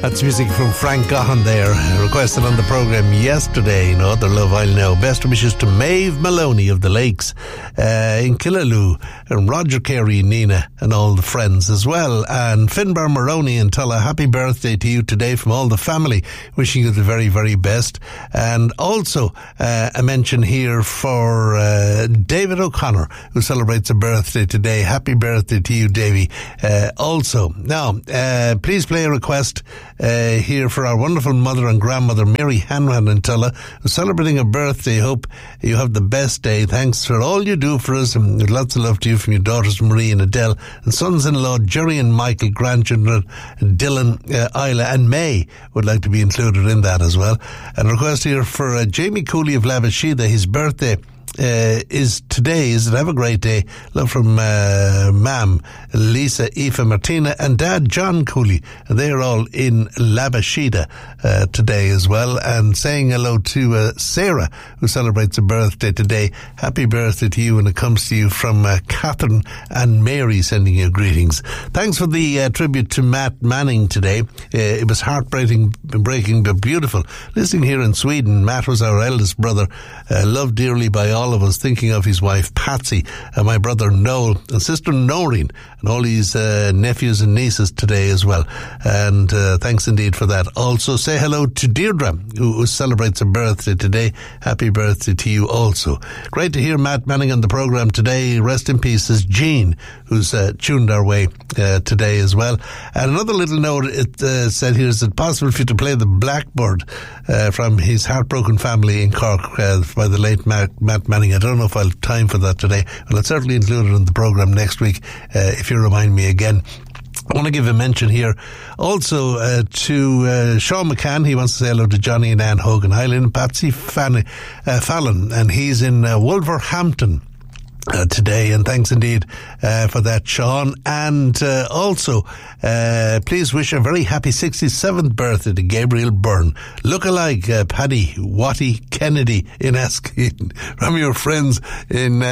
That's music from Frank Gahan there, requested on the programme yesterday. No other love I'll know. Best wishes to Maeve Maloney of the Lakes in Killaloe, and Roger Carey, Nina, and all the friends as well. And Finbar Maroney and Tulla, happy birthday to you today from all the family. Wishing you the very, very best. And also a mention here for David O'Connor, who celebrates a birthday today. Happy birthday to you, Davy. Also, now, please play a request here for our wonderful mother and grandmother Mary Hanran and Tulla, who's celebrating a birthday. Hope you have the best day. Thanks for all you do for us, and lots of love to you from your daughters Marie and Adele, and sons-in-law Jerry and Michael, grandchildren Dylan, Isla and May would like to be included in that as well. And a request here for Jamie Cooley of Labashida. His birthday is today. Is it? Have a great day. Love from Mam, Lisa, Aoife, Martina, and Dad John Cooley. They're all in Labashida today as well. And saying hello to Sarah, who celebrates a birthday today. Happy birthday to you, and it comes to you from Catherine and Mary, sending you greetings. Thanks for the tribute to Matt Manning today. It was heartbreaking, but beautiful. Listening here in Sweden, Matt was our eldest brother, loved dearly by all of us, thinking of his wife Patsy and my brother Noel and sister Noreen and all his nephews and nieces today as well. And thanks indeed for that. Also say hello to Deirdre, who celebrates a birthday today. Happy birthday to you also. Great to hear Matt Manning on the programme today. Rest in peace is Jean, who's tuned our way today as well. And another little note, it said here, is it possible for you to play the Blackbird from his heartbroken family in Cork by the late Matt Manning? I don't know if I'll have time for that today, but I'll certainly include it in the programme next week if you remind me again. I want to give a mention here also to Sean McCann. He wants to say hello to Johnny and Anne Hogan Highland, Patsy Fallon, and he's in Wolverhampton today, and thanks indeed for that, Sean. And also please wish a very happy 67th birthday to Gabriel Byrne, look-alike Paddy Watty Kennedy in Askin, from your friends in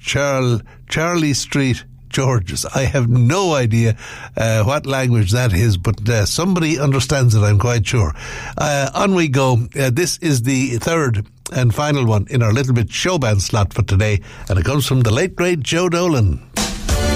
Charlie Street, Georges. I have no idea what language that is, but somebody understands it, I'm quite sure. On we go. This is the third and final one in our Little Bit Showband slot for today, and it comes from the late great Joe Dolan.